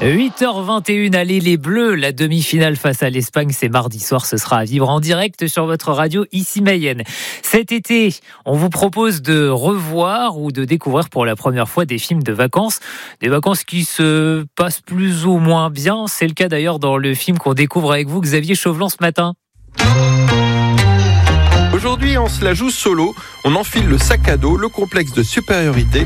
8h21, allez les Bleus, la demi-finale face à l'Espagne, c'est mardi soir, ce sera à vivre en direct sur votre radio ici Mayenne. Cet été, on vous propose de revoir ou de découvrir pour la première fois des films de vacances, des vacances qui se passent plus ou moins bien. C'est le cas d'ailleurs dans le film qu'on découvre avec vous, Xavier Chauvelin, ce matin. Aujourd'hui, on se la joue solo, on enfile le sac à dos, le complexe de supériorité